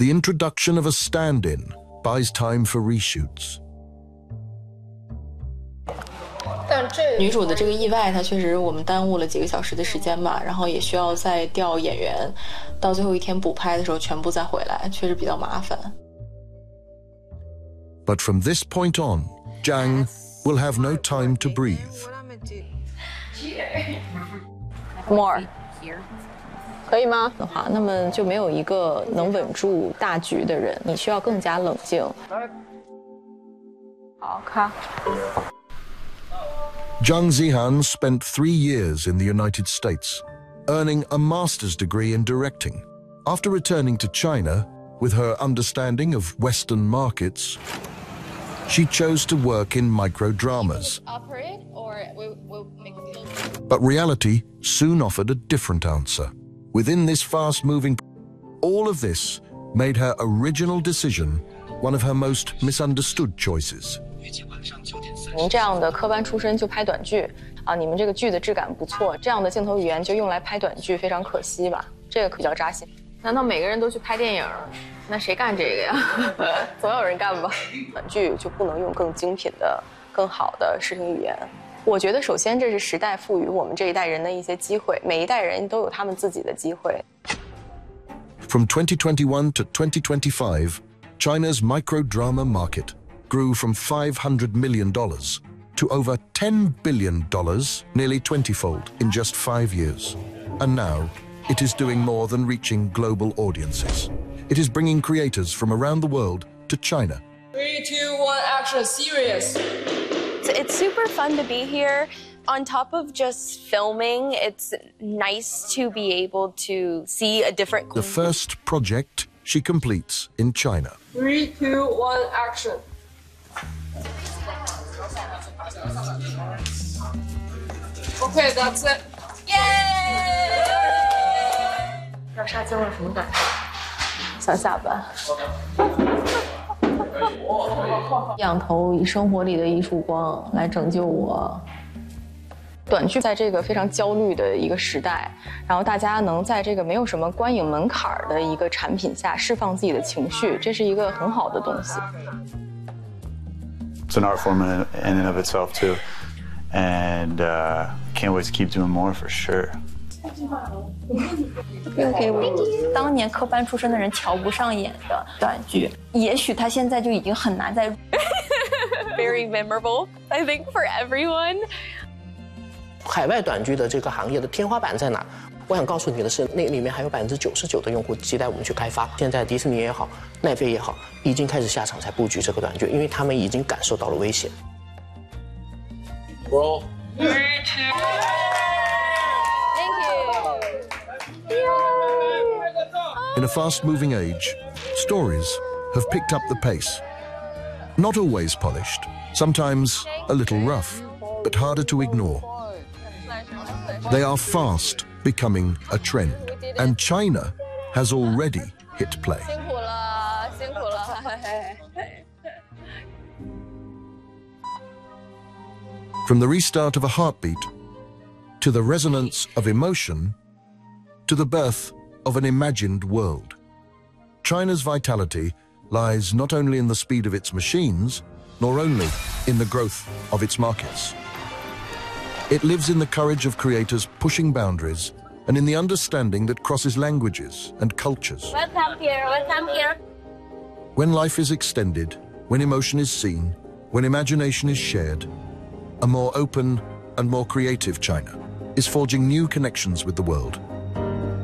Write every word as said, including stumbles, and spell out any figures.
The introduction of a stand-in buys time for reshoots. 女主的这个意外，它确实我们耽误了几个小时的时间吧，然后也需要再调演员，到最后一天补拍的时候全部再回来，确实比较麻烦。 But from this point on, Zhang will have no time to breathe. More. 可以吗？的话，那么就没有一个能稳住大局的人，你需要更加冷静。好，看。 Zhang Zihan spent three years in the United States, earning a master's degree in directing. After returning to China, with her understanding of Western markets, she chose to work in microdramas. But reality soon offered a different answer. Within this fast-moving, all of this made her original decision one of her most misunderstood choices. 您这样的科班出身就拍短剧啊，你们这个剧的质感不错，这样的镜头语言就用来拍短剧，非常可惜吧？这个比较扎心。难道每个人都去拍电影？那谁干这个呀？总有人干吧。短剧就不能用更精品的、更好的视听语言。我觉得，首先这是时代赋予我们这一代人的一些机会，每一代人都有他们自己的机会。 From twenty twenty-one to twenty twenty-five, China's microdrama market grew from five hundred million dollars to over ten billion dollars, nearly twenty-fold in just five years. And now, it is doing more than reaching global audiences. It is bringing creators from around the world to China. Three, two, one, action, serious. It's super fun to be here. On top of just filming, it's nice to be able to see a different... The first project she completes in China. Three, two, one, action. Okay, that's it. Yay! 要杀青了什么感觉？想下班。仰头以生活里的一束光来拯救我。短剧在这个非常焦虑的一个时代，然后大家能在这个没有什么观影门槛的一个产品下释放自己的情绪，这是一个很好的东西。 It's an art form in and of itself too, and uh, can't wait to keep doing more for sure. 又给我当年科班出身的人瞧不上眼的短剧，也许他现在就已经很难再。 Very memorable, I think, for everyone. 海外短剧的这个行业的天花板在哪？我想告诉你的是，那里面还有百分之九十九的用户期待我们去开发。现在迪士尼也好，奈飞也好，已经开始下场才布局这个短剧，因为他们已经感受到了危险。 Roll. Thank you. In a fast-moving age, stories have picked up the pace. Not always polished, sometimes a little rough, but harder to ignore. They are fast becoming a trend, and China has already hit play. 辛苦了，辛苦了。 From the restart of a heartbeat, to the resonance of emotion, to the birth of an imagined world. China's vitality lies not only in the speed of its machines, nor only in the growth of its markets. It lives in the courage of creators pushing boundaries and in the understanding that crosses languages and cultures. Welcome here, welcome here. When life is extended, when emotion is seen, when imagination is shared, a more open and more creative China is forging new connections with the world.